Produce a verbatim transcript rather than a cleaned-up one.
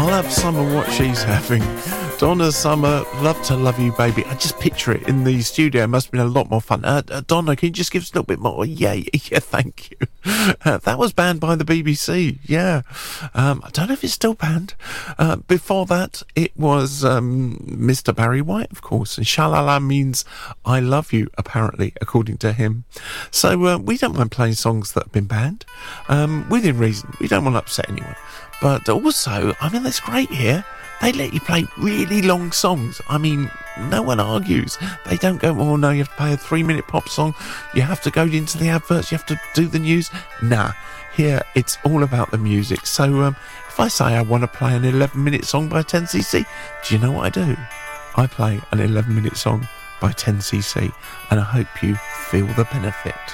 I'll have some of what she's having. Donna Summer, Love to Love You Baby. I just picture it in the studio. It must have been a lot more fun. Uh, uh, Donna, can you just give us a little bit more? Yeah, yeah, yeah, thank you. Uh, that was banned by the B B C, yeah. Um, I don't know if it's still banned. Uh, before that, it was um, Mister Barry White, of course. And Shalala means I love you, apparently, according to him. So uh, we don't mind playing songs that have been banned. Um, within reason. We don't want to upset anyone. But also, I mean, that's great here. They let you play really long songs. I mean, no one argues. They don't go, oh no, you have to play a three-minute pop song. You have to go into the adverts. You have to do the news. Nah, here it's all about the music. So um, if I say I want to play an eleven-minute song by ten C C, do you know what I do? I play an eleven-minute song by ten C C, and I hope you feel the benefit.